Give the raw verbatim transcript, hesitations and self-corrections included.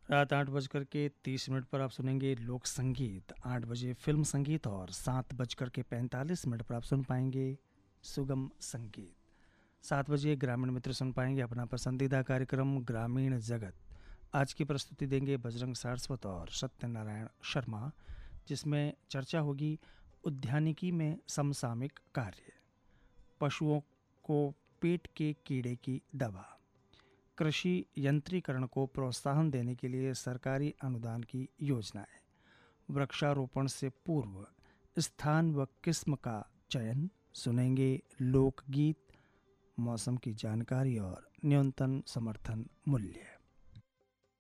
रात आठ बजकर के तीस मिनट पर आप सुनेंगे लोक संगीत। आठ बजे फिल्म संगीत और सात बजकर के पैंतालीस मिनट पर आप सुन पाएंगे सुगम संगीत। सात बजे ग्रामीण मित्र सुन पाएंगे अपना पसंदीदा कार्यक्रम ग्रामीण जगत। आज की प्रस्तुति देंगे बजरंग सारस्वत और सत्यनारायण शर्मा, जिसमें चर्चा होगी उद्यानिकी में समसामयिक कार्य, पशुओं को पेट के कीड़े की दवा, कृषि यंत्रीकरण को प्रोत्साहन देने के लिए सरकारी अनुदान की योजनाएं, वृक्षारोपण से पूर्व स्थान व किस्म का चयन, सुनेंगे लोकगीत, मौसम की जानकारी और न्यूनतम समर्थन मूल्य।